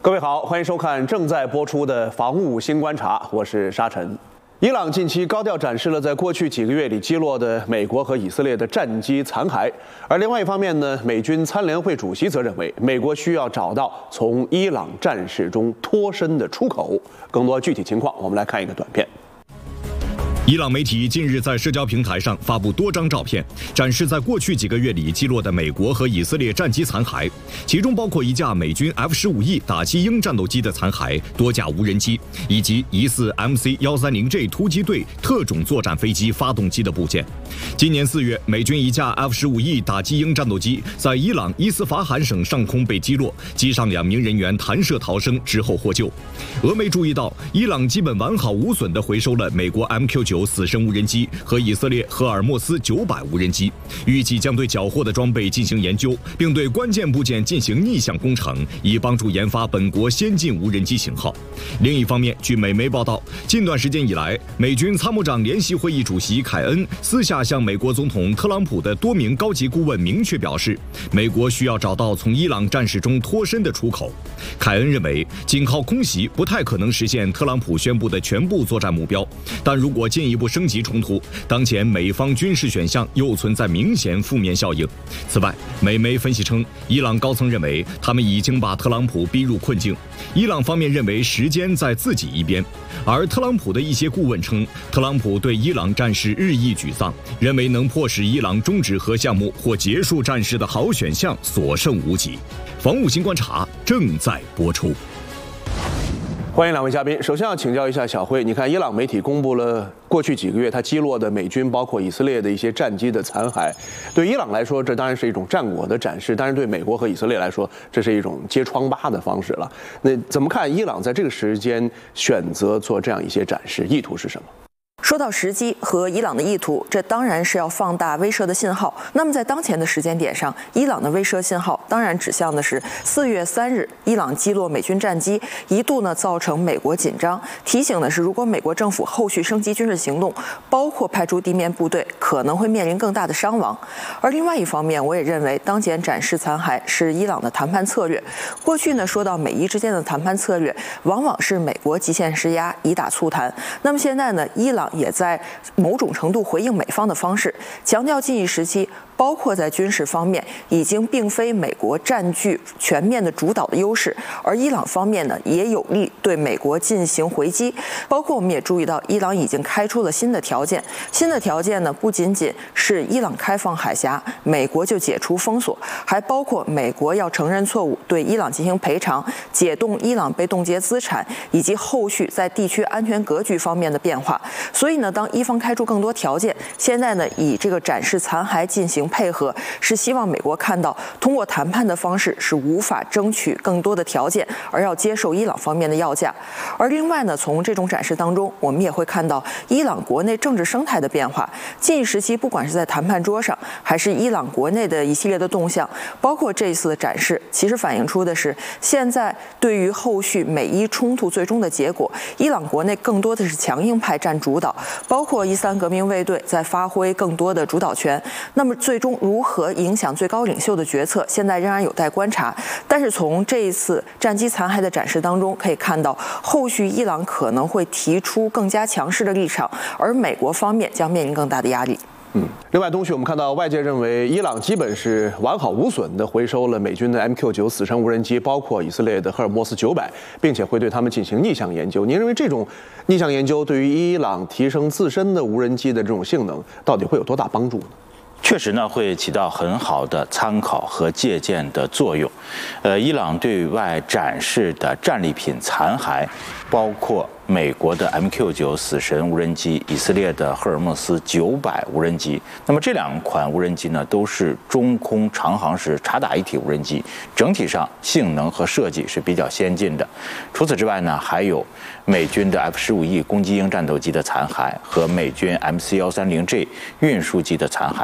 各位好，欢迎收看正在播出的《防务新观察》，我是沙尘。伊朗近期高调展示了在过去几个月里击落的美国和以色列的战机残骸，而另外一方面呢，美军参联会主席则认为，美国需要找到从伊朗战事中脱身的出口。更多具体情况，我们来看一个短片。 伊朗媒体近日在社交平台上发布多张照片，展示在过去几个月里击落的美国和以色列战机残骸，其中包括一架美军 F-15E 打击鹰战斗机的残骸、多架无人机，以及疑似 MC-130J 突击队特种作战飞机发动机的部件。今年4月，美军一架 F-15E 打击鹰战斗机在伊朗伊斯法罕省上空被击落，机上2名人员弹射逃生之后获救。俄媒注意到，伊朗基本完好无损地回收了美国 MQ-9死神无人机和以色列赫尔墨斯900无人机，预计将对缴获的装备进行研究，并对关键部件进行逆向工程，以帮助研发本国先进无人机型号。另一方面，据美媒报道，近段时间以来，美军参谋长联席会议主席凯恩私下向美国总统特朗普的多名高级顾问明确表示，美国需要找到从伊朗战事中脱身的出口。凯恩认为，仅靠空袭不太可能实现特朗普宣布的全部作战目标，但如果进一步升级冲突，当前美方军事选项又存在明显负面效应。此外，美媒分析称，伊朗高层认为他们已经把特朗普逼入困境，伊朗方面认为时间在自己一边，而特朗普的一些顾问称，特朗普对伊朗战事日益沮丧，认为能迫使伊朗终止核项目或结束战事的好选项所剩无几。防务新观察正在播出。 欢迎2位嘉宾。首先要请教一下小辉，你看伊朗媒体公布了过去几个月他击落的美军包括以色列的一些战机的残骸，对伊朗来说这当然是一种战果的展示，但是对美国和以色列来说这是一种揭疮疤的方式了。那怎么看伊朗在这个时间选择做这样一些展示，意图是什么？ 说到时机和伊朗的意图，这当然是要放大威慑的信号。那么在当前的时间点上，伊朗的威慑信号当然指向的是4月3日伊朗击落美军战机，一度呢造成美国紧张，提醒的是如果美国政府后续升级军事行动，包括派出地面部队，可能会面临更大的伤亡。而另外一方面，我也认为当前展示残骸是伊朗的谈判策略。过去呢说到美伊之间的谈判策略，往往是美国极限施压，以打促谈。那么现在呢，伊朗也在某种程度回应美方的方式，强调近一时期包括在军事方面已经并非美国占据全面的主导的优势，而伊朗方面呢也有力对美国进行回击。包括我们也注意到，伊朗已经开出了新的条件，新的条件呢不仅仅是伊朗开放海峡，美国就解除封锁，还包括美国要承认错误，对伊朗进行赔偿，解冻伊朗被冻结资产，以及后续在地区安全格局方面的变化。所以呢，当伊方开出更多条件，现在呢以这个展示残骸进行配合，是希望美国看到通过谈判的方式是无法争取更多的条件，而要接受伊朗方面的要价。而另外呢，从这种展示当中，我们也会看到伊朗国内政治生态的变化。近一时期，不管是在谈判桌上，还是伊朗国内的一系列的动向，包括这一次的展示，其实反映出的是现在对于后续美伊冲突最终的结果，伊朗国内更多的是强硬派占主导，包括伊斯兰革命卫队在发挥更多的主导权。那么最终如何影响最高领袖的决策，现在仍然有待观察。但是从这一次战机残骸的展示当中可以看到，后续伊朗可能会提出更加强势的立场，而美国方面将面临更大的压力。 另外，东旭，我们看到外界认为伊朗基本是完好无损地回收了美军的 MQ-9死神无人机，包括以色列的赫尔墨斯900，并且会对他们进行逆向研究。您认为这种逆向研究对于伊朗提升自身的无人机的这种性能，到底会有多大帮助呢？ 确实呢，会起到很好的参考和借鉴的作用。伊朗对外展示的战利品残骸，包括美国的 MQ-9死神无人机、以色列的赫尔墨斯900无人机。那么这2款无人机呢，都是中空长航时插打一体无人机，整体上性能和设计是比较先进的。除此之外呢，还有美军的 F-15E 攻击鹰战斗机的残骸和美军 MC-130J 运输机的残骸。